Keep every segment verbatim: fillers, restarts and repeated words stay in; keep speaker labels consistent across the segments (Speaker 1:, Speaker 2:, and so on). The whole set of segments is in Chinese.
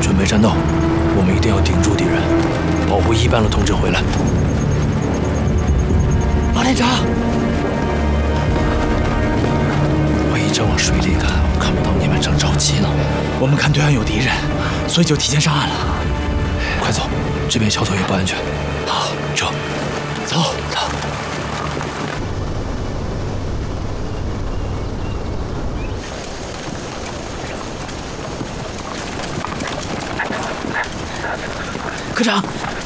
Speaker 1: 准备战斗，我们一定要顶住敌人，保护一班的同志回来。马连长，我一直往水里看，我看不到你们正着急呢。
Speaker 2: 我们看对岸有敌人，所以就提前上岸了。
Speaker 1: 快走，这边桥头也不安全。
Speaker 2: 好，
Speaker 1: 撤，
Speaker 2: 走走。 科长，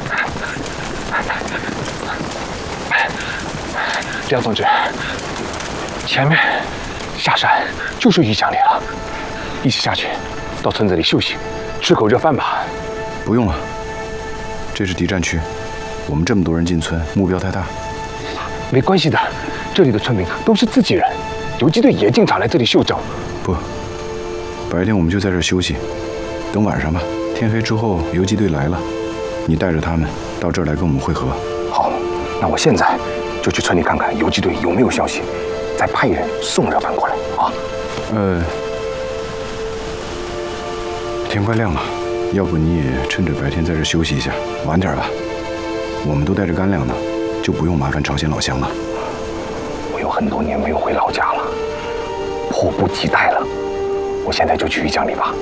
Speaker 3: 梁同志，前面下山就是余江里了，一起下去，到村子里休息，吃口热饭吧。
Speaker 4: 不用了，这是敌占区，我们这么多人进村，目标太大。
Speaker 3: 没关系的，这里的村民都是自己人，游击队也经常来这里休整。
Speaker 4: 不，白天我们就在这儿休息，等晚上吧。天黑之后，游击队来了。 你带着他们到这儿来跟我们会合。
Speaker 3: 好，那我现在就去村里看看游击队有没有消息，再派人送热饭过来啊。
Speaker 4: 呃，天快亮了，要不你也趁着白天在这儿休息一下，晚点吧。我们都带着干粮呢，就不用麻烦朝鲜老乡了。
Speaker 3: 我有很多年没有回老家了，迫不及待了。我现在就去余江里吧。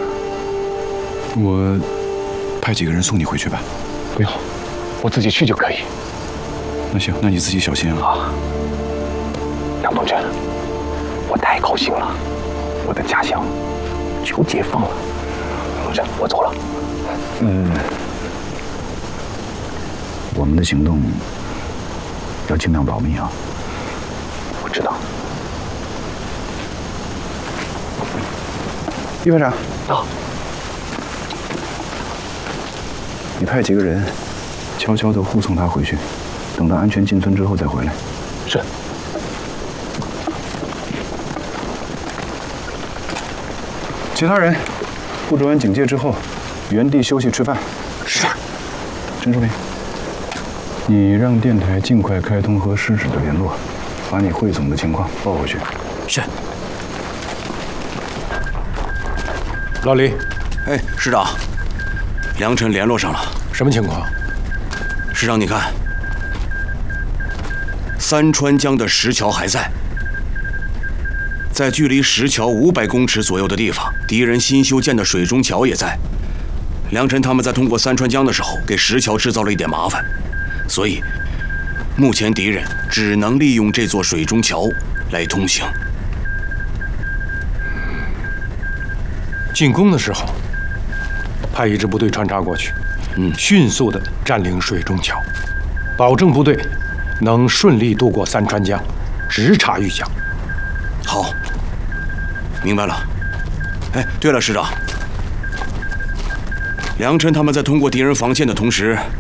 Speaker 4: 我。 派几个人送你回去吧。
Speaker 3: 不用，我自己去就可以。
Speaker 4: 那行，那你自己小心啊。
Speaker 3: 啊，梁同志，我太高兴了，我的家乡就解放了。梁同志，我走了。
Speaker 4: 嗯，我们的行动要尽量保密啊。
Speaker 3: 我知道。
Speaker 4: 于排长。
Speaker 3: 到。
Speaker 4: 你派几个人，悄悄地护送他回去，等他安全进村之后再回来。
Speaker 3: 是。
Speaker 4: 其他人布置完警戒之后，原地休息吃饭。
Speaker 3: 是。
Speaker 4: 陈树平，你让电台尽快开通和失指的联络，把你汇总的情况报回去。
Speaker 1: 是。
Speaker 5: 老李，
Speaker 6: 哎，师长。 梁晨联络上了，
Speaker 5: 什么情况？
Speaker 6: 师长，你看，三川江的石桥还在，在距离石桥五百公尺左右的地方，敌人新修建的水中桥也在。梁晨他们在通过三川江的时候，给石桥制造了一点麻烦，所以目前敌人只能利用这座水中桥来通行。
Speaker 5: 进攻的时候。 派一支部队穿插过去，嗯，迅速地占领水中桥，保证部队能顺利渡过三川江，直插豫江。
Speaker 6: 好，明白了。哎，对了，师长，梁晨他们在通过敌人防线的同时，